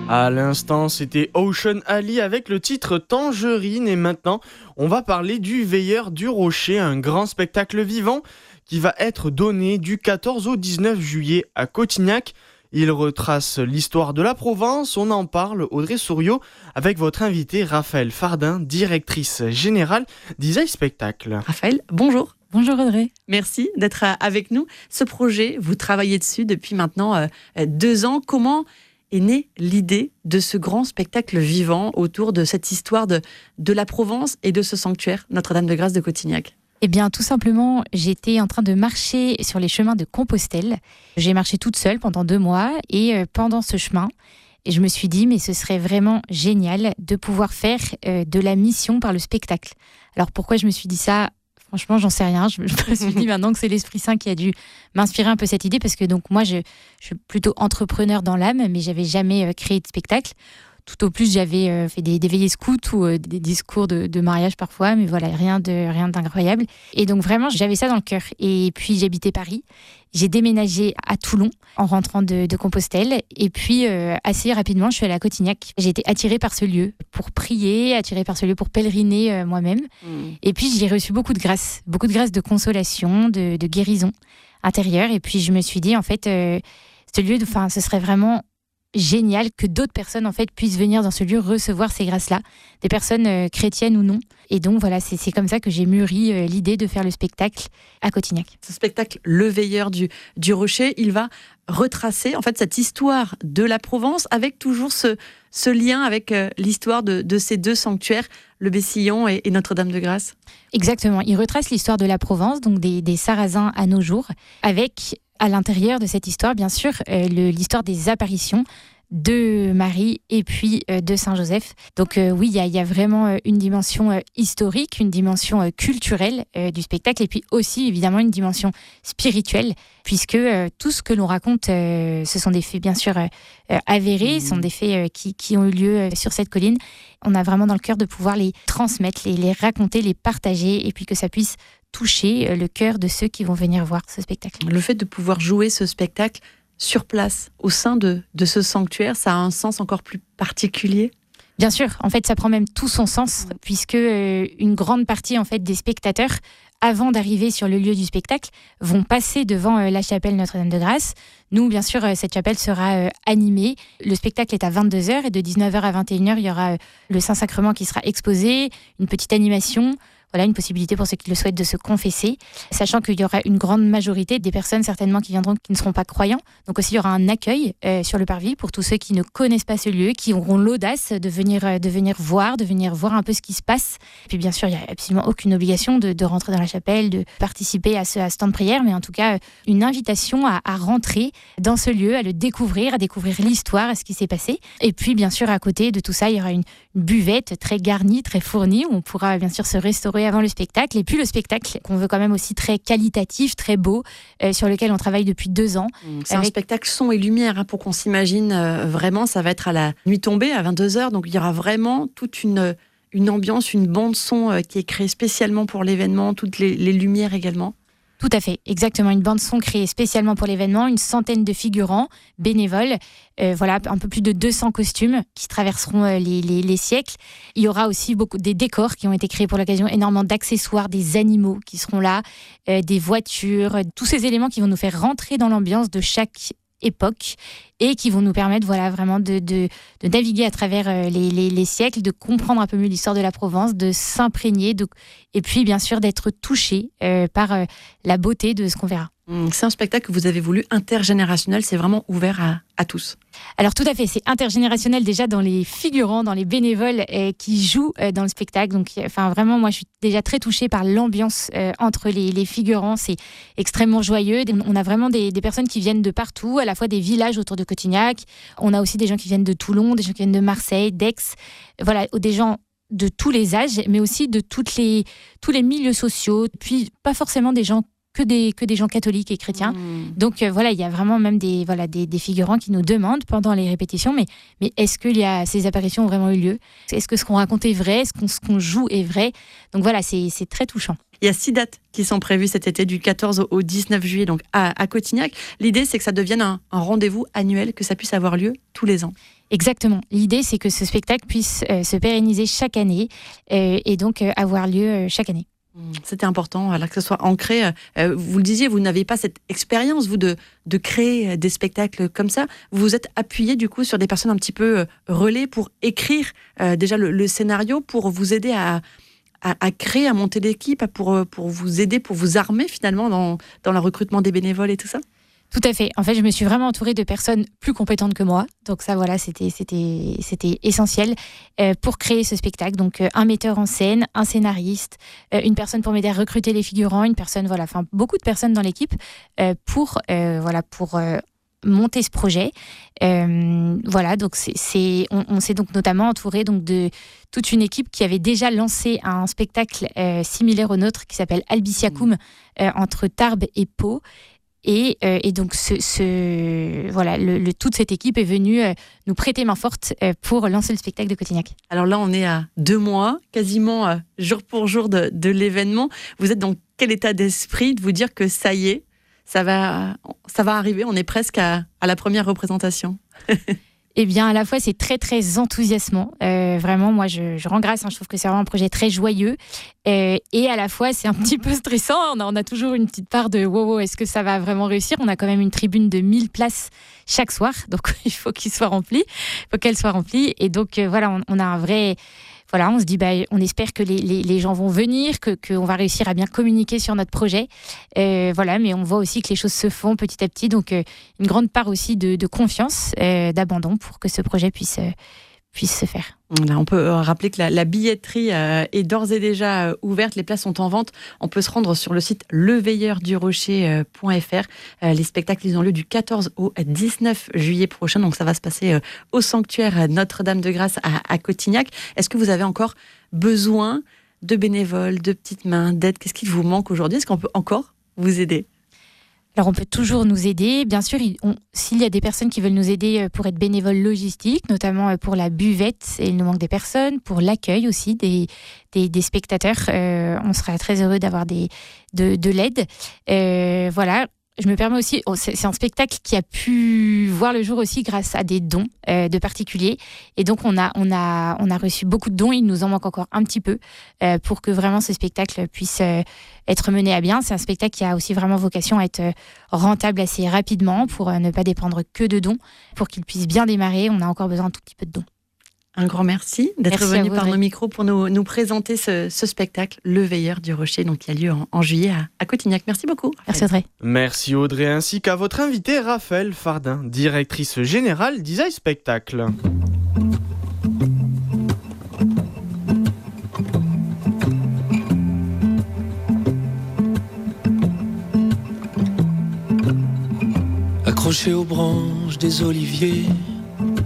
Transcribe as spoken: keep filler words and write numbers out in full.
À l'instant, c'était Ocean Ali avec le titre Tangerine. Et maintenant, on va parler du Veilleur du Rocher, un grand spectacle vivant qui va être donné du quatorze au dix-neuf juillet à Cotignac. Il retrace l'histoire de la Provence. On en parle, Audrey Souriau, avec votre invité Raphaël Fardin, directrice générale d'Isaïe Spectacle. Raphaël, bonjour. Bonjour Audrey. Merci d'être avec nous. Ce projet, vous travaillez dessus depuis maintenant euh, deux ans. Comment est née l'idée de ce grand spectacle vivant autour de cette histoire de, de la Provence et de ce sanctuaire Notre-Dame-de-Grâce de Cotignac ? Eh bien, tout simplement, j'étais en train de marcher sur les chemins de Compostelle. J'ai marché toute seule pendant deux mois et euh, pendant ce chemin, et je me suis dit, mais ce serait vraiment génial de pouvoir faire euh, de la mission par le spectacle. Alors pourquoi je me suis dit ça ? Franchement, j'en sais rien. Je, je me suis dit maintenant que c'est l'Esprit Saint qui a dû m'inspirer un peu cette idée, parce que donc moi, je, je suis plutôt entrepreneur dans l'âme, mais j'avais jamais euh, créé de spectacle. Tout au plus, j'avais euh, fait des, des veillées scouts ou euh, des discours de, de mariage parfois, mais voilà, rien de rien d'incroyable. Et donc vraiment, j'avais ça dans le cœur. Et puis j'habitais Paris. J'ai déménagé à Toulon en rentrant de, de Compostelle. Et puis euh, assez rapidement, je suis allée à Cotignac. J'ai été attirée par ce lieu pour prier, attirée par ce lieu pour pèleriner euh, moi-même. Mmh. Et puis j'ai reçu beaucoup de grâce, beaucoup de grâce de consolation, de, de guérison intérieure. Et puis je me suis dit, en fait, euh, ce lieu, enfin, ce serait vraiment génial que d'autres personnes en fait puissent venir dans ce lieu recevoir ces grâces-là, des personnes euh, chrétiennes ou non. Et donc voilà, c'est, c'est comme ça que j'ai mûri euh, l'idée de faire le spectacle à Cotignac. Ce spectacle, Le Veilleur du, du Rocher, il va retracer en fait cette histoire de la Provence avec toujours ce, ce lien avec euh, l'histoire de, de ces deux sanctuaires, le Bessillon et, et Notre-Dame-de-Grâce. Exactement, il retrace l'histoire de la Provence, donc des, des Sarrasins à nos jours, avec à l'intérieur de cette histoire, bien sûr, euh, le, l'histoire des apparitions de Marie et puis euh, de Saint-Joseph. Donc euh, oui, il y, y a vraiment euh, une dimension euh, historique, une dimension euh, culturelle euh, du spectacle, et puis aussi évidemment une dimension spirituelle, puisque euh, tout ce que l'on raconte, euh, ce sont des faits bien sûr euh, euh, avérés, mmh. ce sont des faits euh, qui, qui ont eu lieu euh, sur cette colline. On a vraiment dans le cœur de pouvoir les transmettre, les, les raconter, les partager, et puis que ça puisse toucher le cœur de ceux qui vont venir voir ce spectacle. Le fait de pouvoir jouer ce spectacle sur place, au sein de, de ce sanctuaire, ça a un sens encore plus particulier ? Bien sûr, en fait, ça prend même tout son sens, puisque euh, une grande partie en fait, des spectateurs, avant d'arriver sur le lieu du spectacle, vont passer devant euh, la chapelle Notre-Dame-de-Grâce. Nous, bien sûr, euh, cette chapelle sera euh, animée. Le spectacle est à vingt-deux heures, et de dix-neuf heures à vingt et une heures, il y aura euh, le Saint-Sacrement qui sera exposé, une petite animation. Voilà, une possibilité pour ceux qui le souhaitent de se confesser, sachant qu'il y aura une grande majorité des personnes certainement qui viendront qui ne seront pas croyants. Donc aussi, il y aura un accueil euh, sur le parvis pour tous ceux qui ne connaissent pas ce lieu, qui auront l'audace de venir, euh, de venir voir, de venir voir un peu ce qui se passe. Et puis bien sûr, il n'y a absolument aucune obligation de, de rentrer dans la chapelle, de participer à ce, à ce temps de prière, mais en tout cas, une invitation à, à rentrer dans ce lieu, à le découvrir, à découvrir l'histoire, à ce qui s'est passé. Et puis bien sûr, à côté de tout ça, il y aura une, une buvette très garnie, très fournie, où on pourra bien sûr se restaurer avant le spectacle, et puis le spectacle qu'on veut quand même aussi très qualitatif, très beau, euh, sur lequel on travaille depuis deux ans. C'est avec... un spectacle son et lumière, hein, pour qu'on s'imagine euh, vraiment, ça va être à la nuit tombée, à vingt-deux heures, donc il y aura vraiment toute une, une ambiance, une bande son euh, qui est créée spécialement pour l'événement, toutes les, les lumières également. Tout à fait, exactement. Une bande son créée spécialement pour l'événement, une centaine de figurants bénévoles, euh, voilà, un peu plus de deux cents costumes qui traverseront euh, les, les, les siècles. Il y aura aussi beaucoup des décors qui ont été créés pour l'occasion, énormément d'accessoires, des animaux qui seront là, euh, des voitures, euh, tous ces éléments qui vont nous faire rentrer dans l'ambiance de chaque époque et qui vont nous permettre voilà, vraiment de, de, de naviguer à travers euh, les, les, les siècles, de comprendre un peu mieux l'histoire de la Provence, de s'imprégner de, et puis bien sûr d'être touché euh, par euh, la beauté de ce qu'on verra. C'est un spectacle que vous avez voulu intergénérationnel, c'est vraiment ouvert à, à tous. Alors tout à fait, c'est intergénérationnel déjà dans les figurants, dans les bénévoles euh, qui jouent euh, dans le spectacle. Donc enfin, vraiment, moi je suis déjà très touchée par l'ambiance euh, entre les, les figurants, c'est extrêmement joyeux. On a vraiment des, des personnes qui viennent de partout, à la fois des villages autour de Cotignac. On a aussi des gens qui viennent de Toulon, des gens qui viennent de Marseille, d'Aix, voilà, des gens de tous les âges, mais aussi de toutes les, tous les milieux sociaux, puis pas forcément des gens que des, que des gens catholiques et chrétiens. Mmh. Donc euh, voilà, il y a vraiment même des, voilà, des, des figurants qui nous demandent pendant les répétitions, mais, mais est-ce que y a, ces apparitions ont vraiment eu lieu? Est-ce que ce qu'on raconte est vrai? Est-ce qu'on, ce qu'on joue est vrai? Donc voilà, c'est, c'est très touchant. Il y a six dates qui sont prévues cet été, du quatorze au dix-neuf juillet, donc à, à Cotignac. L'idée, c'est que ça devienne un, un rendez-vous annuel, que ça puisse avoir lieu tous les ans. Exactement. L'idée, c'est que ce spectacle puisse euh, se pérenniser chaque année euh, et donc euh, avoir lieu euh, chaque année. C'était important, alors que ce soit ancré. Euh, vous le disiez, vous n'avez pas cette expérience, vous, de, de créer des spectacles comme ça. Vous vous êtes appuyé, du coup, sur des personnes un petit peu relais pour écrire euh, déjà le, le scénario, pour vous aider à... À, à créer, à monter l'équipe, pour, pour vous aider, pour vous armer finalement dans, dans le recrutement des bénévoles et tout ça? Tout à fait. En fait, je me suis vraiment entourée de personnes plus compétentes que moi. Donc ça, voilà, c'était, c'était, c'était essentiel euh, pour créer ce spectacle. Donc euh, un metteur en scène, un scénariste, euh, une personne pour m'aider à recruter les figurants, une personne, voilà, enfin beaucoup de personnes dans l'équipe euh, pour, euh, voilà, pour euh, monter ce projet. Euh, voilà, donc c'est, c'est, on, on s'est donc notamment entouré donc de toute une équipe qui avait déjà lancé un spectacle euh, similaire au nôtre qui s'appelle Albiciacum euh, entre Tarbes et Pau. Et, euh, et donc, ce, ce, voilà, le, le, toute cette équipe est venue euh, nous prêter main forte euh, pour lancer le spectacle de Cotignac. Alors là, on est à deux mois, quasiment euh, jour pour jour de, de l'événement. Vous êtes dans quel état d'esprit de vous dire que ça y est, ça va, ça va arriver, on est presque à, à la première représentation? Eh bien, à la fois, c'est très, très enthousiasmant. Euh, vraiment, moi, je, je rends grâce. Hein, je trouve que c'est vraiment un projet très joyeux. Euh, et à la fois, c'est un petit peu stressant. On a, on a toujours une petite part de « wow, wow, est-ce que ça va vraiment réussir ?» On a quand même une tribune de mille places chaque soir. Donc, il faut qu'il soit rempli. Il faut qu'elle soit remplie. Et donc, euh, voilà, on, on a un vrai... Voilà, on se dit, bah, on espère que les, les, les gens vont venir, que qu'on va réussir à bien communiquer sur notre projet. Euh, voilà, mais on voit aussi que les choses se font petit à petit. Donc, euh, une grande part aussi de, de confiance, euh, d'abandon pour que ce projet puisse, euh, puisse se faire. Là, on peut rappeler que la, la billetterie euh, est d'ores et déjà euh, ouverte. Les places sont en vente. On peut se rendre sur le site le veilleur du rocher point f r. Euh, les spectacles, ils ont lieu du quatorze au dix-neuf juillet prochain. Donc, ça va se passer euh, au sanctuaire Notre-Dame-de-Grâce à, à Cotignac. Est-ce que vous avez encore besoin de bénévoles, de petites mains, d'aide? Qu'est-ce qui vous manque aujourd'hui? Est-ce qu'on peut encore vous aider? Alors, on peut toujours nous aider. Bien sûr, on, s'il y a des personnes qui veulent nous aider pour être bénévoles logistiques, notamment pour la buvette, et il nous manque des personnes, pour l'accueil aussi des, des, des spectateurs, euh, on sera très heureux d'avoir des, de, de l'aide. Euh, voilà. Je me permets aussi, c'est un spectacle qui a pu voir le jour aussi grâce à des dons euh, de particuliers. Et donc, on a, on, a, on a reçu beaucoup de dons. Il nous en manque encore un petit peu euh, pour que vraiment ce spectacle puisse euh, être mené à bien. C'est un spectacle qui a aussi vraiment vocation à être rentable assez rapidement pour euh, ne pas dépendre que de dons. Pour qu'il puisse bien démarrer, on a encore besoin d'un tout petit peu de dons. Un grand merci d'être merci venu vous, par Audrey. nos micros pour nous, nous présenter ce, ce spectacle, Le Veilleur du Rocher, donc qui a lieu en, en juillet à, à Cotignac. Merci beaucoup. Merci Audrey. Merci Audrey, ainsi qu'à votre invitée Raphaël Fardin, directrice générale d'Isaïe Spectacle. Accroché aux branches des oliviers,